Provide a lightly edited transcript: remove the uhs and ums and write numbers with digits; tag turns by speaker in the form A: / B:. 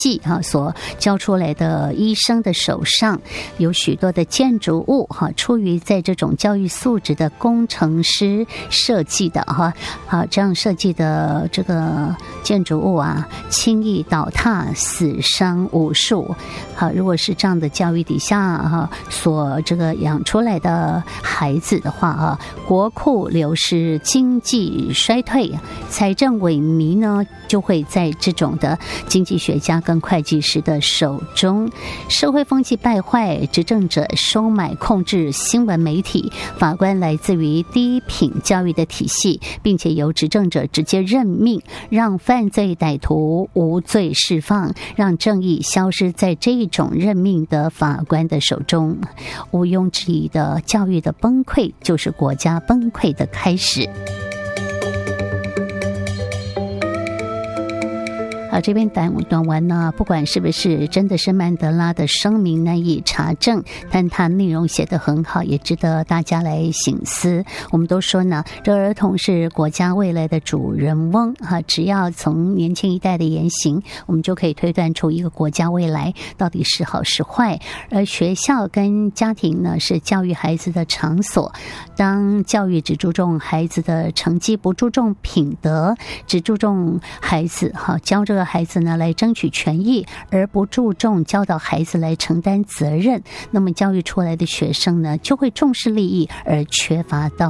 A: 所教出来的医生的手上有许多的建筑物出于在这种教育素质的工程师设计的这样设计的这个建筑物轻易倒塌，死伤无数。如果是这样的教育底下所这个养出来的孩子的话国库流失，经济衰退，财政萎靡呢，就会在这种的经济学家跟会计师的手中。社会风气败坏，执政者收买控制新闻媒体，法官来自于低品教育的体系，并且由执政者直接任命，让犯罪歹徒无罪释放，让正义消失在这种任命的法官的手中。毋庸置疑的，教育的崩溃就是国家崩溃的开始。这边短文呢，不管是不是真的是曼德拉的声明难以查证，但它内容写得很好，也值得大家来省思。我们都说呢，这儿童是国家未来的主人翁只要从年轻一代的言行，我们就可以推断出一个国家未来到底是好是坏。而学校跟家庭呢，是教育孩子的场所。当教育只注重孩子的成绩，不注重品德，只注重孩子教这个孩子呢来争取权益，而不注重教导孩子来承担责任，那么教育出来的学生呢，就会重视利益而缺乏道